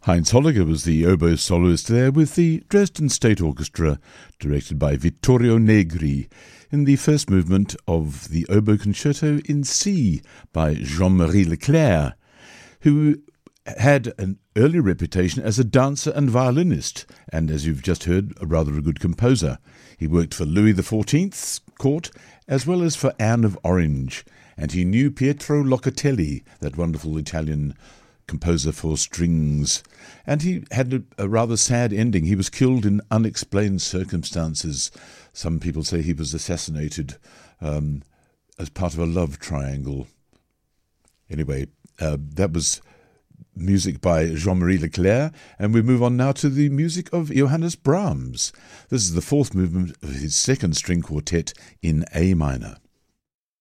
Heinz Holliger was the oboe soloist there with the Dresden State Orchestra, directed by Vittorio Negri, in the first movement of the Oboe Concerto in C by Jean-Marie Leclerc, who had an early reputation as a dancer and violinist, and as you've just heard, a good composer. He worked for Louis XIV's court as well as for Anne of Orange, and he knew Pietro Locatelli, that wonderful Italian composer for strings, and he had a rather sad ending. He was killed in unexplained circumstances. Some people say he was assassinated as part of a love triangle. Anyway, that was music by Jean-Marie Leclerc, and we move on now to the music of Johannes Brahms. This is the fourth movement of his second string quartet in A minor.